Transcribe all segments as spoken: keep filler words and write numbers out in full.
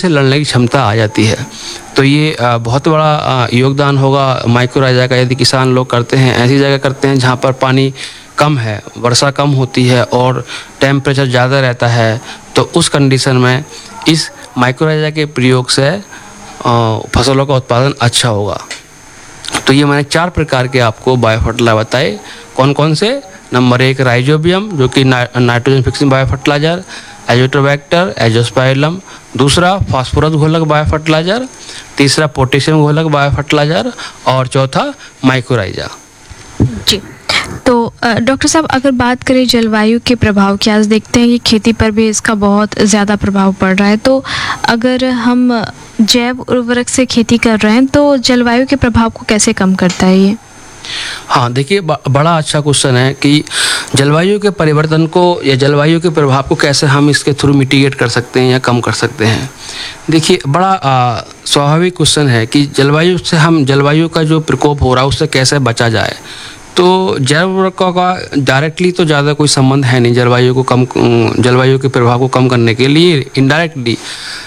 से लड़ने की क्षमता आ जाती है। तो ये बहुत बड़ा योगदान होगा माइक्रोराइजा का यदि किसान लोग करते हैं। ऐसी जगह करते हैं जहाँ पर पानी कम है, वर्षा कम होती है और टेम्परेचर ज़्यादा रहता है, तो उस कंडीशन में इस माइक्रोराइजा के प्रयोग से फसलों का उत्पादन अच्छा होगा। तो ये मैंने चार प्रकार के आपको बायो फर्टिलाइजर बताए। कौन कौन से? नंबर एक राइजोबियम जो कि nitrogen fixing bio fertiliser, Azotobacter, एजोस्पाइरलम। दूसरा फास्फोरस घोलक बायो फर्टिलाइजर। तीसरा पोटेशियम घोलक बायो फर्टिलाइजर और चौथा माइक्रोराइजा। जी, तो डॉक्टर साहब अगर बात करें जलवायु के प्रभाव की, आज देखते हैं कि खेती पर भी इसका बहुत ज़्यादा प्रभाव पड़ रहा है। तो अगर हम जैव उर्वरक से खेती कर रहे हैं तो जलवायु के प्रभाव को कैसे कम करता है ये? हाँ, देखिए बड़ा अच्छा क्वेश्चन है कि जलवायु के परिवर्तन को या जलवायु के प्रभाव को कैसे हम इसके थ्रू मिटिगेट कर सकते हैं या कम कर सकते हैं। देखिए बड़ा स्वाभाविक क्वेश्चन है कि जलवायु से हम जलवायु का जो प्रकोप हो रहा है उससे कैसे बचा जाए। तो जैव उर्वरकों का डायरेक्टली तो ज़्यादा कोई संबंध है नहीं जलवायु को कम जलवायु के प्रभाव को कम करने के लिए। इनडायरेक्टली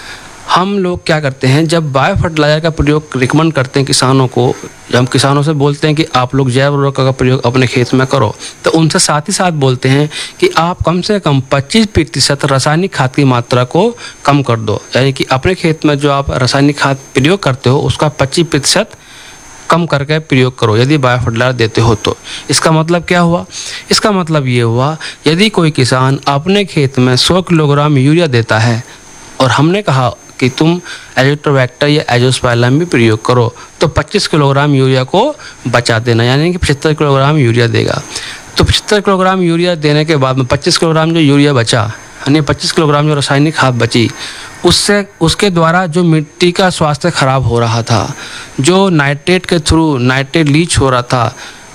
हम लोग क्या करते हैं, जब बायो फर्टिलाइजर का प्रयोग रिकमेंड करते हैं किसानों को, जब हम किसानों से बोलते हैं कि आप लोग जैव उर्वरक का प्रयोग अपने खेत में करो, तो उनसे साथ ही साथ बोलते हैं कि आप कम से कम पच्चीस प्रतिशत रासायनिक खाद की मात्रा को कम कर दो। यानी कि अपने खेत में जो आप रासायनिक खाद प्रयोग करते हो उसका पच्चीस प्रतिशत कम करके प्रयोग करो यदि बायो फर्टिलाइजर देते हो तो। इसका मतलब क्या हुआ? इसका मतलब ये हुआ यदि कोई किसान अपने खेत में सौ किलोग्राम यूरिया देता है और हमने कहा कि तुम एजोटोबैक्टर या एजोस्पाइरलम भी प्रयोग करो, तो पच्चीस किलोग्राम यूरिया को बचा देना, यानी कि पचहत्तर किलोग्राम यूरिया देगा। तो पचहत्तर किलोग्राम यूरिया देने के बाद में पच्चीस किलोग्राम जो यूरिया बचा, यानी पच्चीस किलोग्राम जो रासायनिक खाद बची, उससे उसके द्वारा जो मिट्टी का स्वास्थ्य खराब हो रहा था, जो नाइट्रेट के थ्रू नाइट्रेट लीच हो रहा था,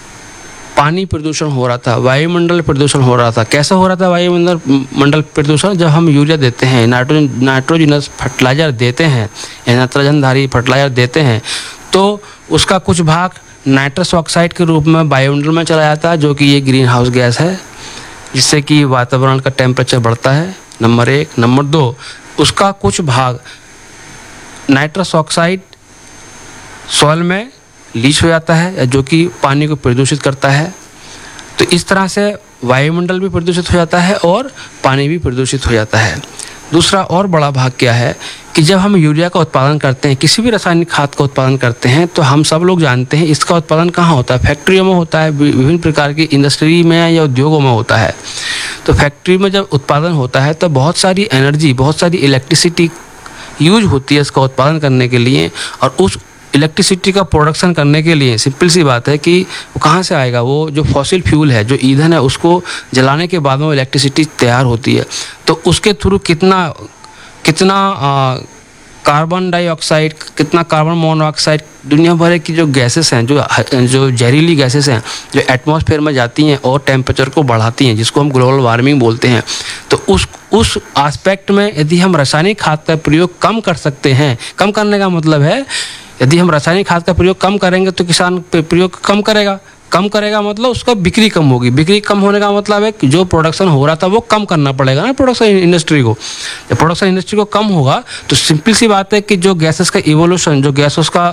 पानी प्रदूषण हो रहा था, वायुमंडल प्रदूषण हो रहा था। कैसा हो रहा था वायुमंडल मंडल प्रदूषण? जब हम यूरिया देते हैं, नाइट्रोजन नाइट्रोजिनस फर्टिलाइजर देते हैं या नाइट्रोजनधारी फर्टिलाइजर देते हैं, तो उसका कुछ भाग नाइट्रस ऑक्साइड के रूप में वायुमंडल में चला जाता है, जो कि ये ग्रीन हाउस गैस है, जिससे कि वातावरण का टेम्परेचर बढ़ता है। नंबर एक। नंबर दो, उसका कुछ भाग नाइट्रस ऑक्साइड सॉइल में लीच हो जाता है, जो कि पानी को प्रदूषित करता है। तो इस तरह से वायुमंडल भी प्रदूषित हो जाता है और पानी भी प्रदूषित हो जाता है। दूसरा और बड़ा भाग क्या है कि जब हम यूरिया का उत्पादन करते हैं, किसी भी रासायनिक खाद का उत्पादन करते हैं, तो हम सब लोग जानते हैं इसका उत्पादन कहाँ होता है? फैक्ट्रियों में होता है, विभिन्न प्रकार की इंडस्ट्री में या उद्योगों में होता है। तो फैक्ट्री में जब उत्पादन होता है तो बहुत सारी एनर्जी, बहुत सारी इलेक्ट्रिसिटी यूज होती है इसका उत्पादन करने के लिए, और उस इलेक्ट्रिसिटी का प्रोडक्शन करने के लिए सिंपल सी बात है कि वो कहाँ से आएगा? वो जो फॉसिल फ्यूल है, जो ईंधन है, उसको जलाने के बाद में इलेक्ट्रिसिटी तैयार होती है। तो उसके थ्रू कितना कितना आ, कार्बन डाइऑक्साइड, कितना कार्बन मोनोऑक्साइड, दुनिया भर की जो गैसेस हैं, जो जो जहरीली गैसेस हैं, जो एटमॉस्फेयर में जाती हैं और टेम्परेचर को बढ़ाती हैं, जिसको हम ग्लोबल वार्मिंग बोलते हैं। तो उस उस एस्पेक्ट में यदि हम रासायनिक खाद का प्रयोग कम कर सकते हैं, कम करने का मतलब है यदि हम रासायनिक खाद का प्रयोग कम करेंगे तो किसान प्रयोग कम करेगा, कम करेगा मतलब उसका बिक्री कम होगी। बिक्री कम होने का मतलब है कि जो प्रोडक्शन हो रहा था वो कम करना पड़ेगा ना प्रोडक्शन इंडस्ट्री को। जब प्रोडक्शन इंडस्ट्री को कम होगा तो सिंपल सी बात है कि जो गैसेस का इवोल्यूशन, जो गैसेस का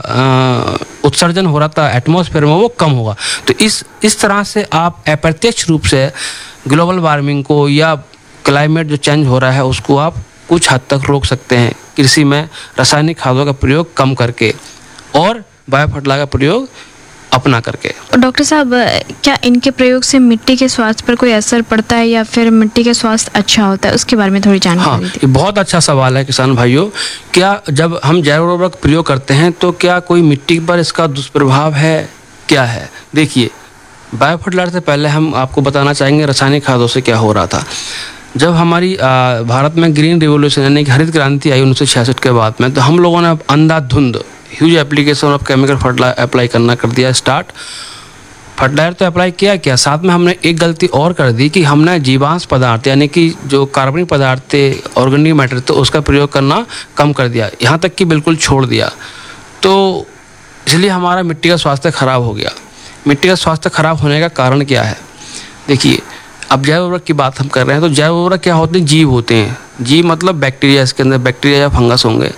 उत्सर्जन हो रहा था एटमॉस्फेयर में, वो कम होगा। तो इस इस तरह से आप अप्रत्यक्ष रूप से ग्लोबल वार्मिंग को या क्लाइमेट जो चेंज हो रहा है उसको आप कुछ हद तक रोक सकते हैं कृषि में रासायनिक खादों का प्रयोग कम करके और बायो फर्टिलाइजर का प्रयोग अपना करके। डॉक्टर साहब, क्या इनके प्रयोग से मिट्टी के स्वास्थ्य पर कोई असर पड़ता है या फिर मिट्टी के स्वास्थ्य अच्छा होता है? उसके बारे में थोड़ी जानकारी हाँ, ये बहुत अच्छा सवाल है किसान भाइयों। क्या जब हम जैव उर्वरक प्रयोग करते हैं तो क्या कोई मिट्टी पर इसका दुष्प्रभाव है? क्या है? देखिए, बायो फर्टिलाइजर से पहले हम आपको बताना चाहेंगे रासायनिक खादों से क्या हो रहा था। जब हमारी आ, भारत में ग्रीन रिवोल्यूशन यानी कि हरित क्रांति आई उन्नीस सौ छियासठ के बाद में, तो हम लोगों ने अंधाधुंध huge application of chemical fertiliser apply करना कर दिया स्टार्ट। फर्टिलाइजर तो अप्लाई किया क्या, साथ में हमने एक गलती और कर दी कि हमने जीवांश पदार्थ यानी कि जो कार्बनिक पदार्थ थे, ऑर्गेनिक मैटर, तो उसका प्रयोग करना कम कर दिया, यहाँ तक कि बिल्कुल छोड़ दिया। तो इसलिए हमारा मिट्टी का स्वास्थ्य खराब हो गया। मिट्टी का स्वास्थ्य खराब होने का कारण क्या है? देखिए, अब जैव उर्वरक की बात हम कर रहे हैं तो जैव उर्वरक क्या होते हैं? जीव होते हैं। जीव मतलब बैक्टीरिया, इसके अंदर बैक्टीरिया या फंगस होंगे।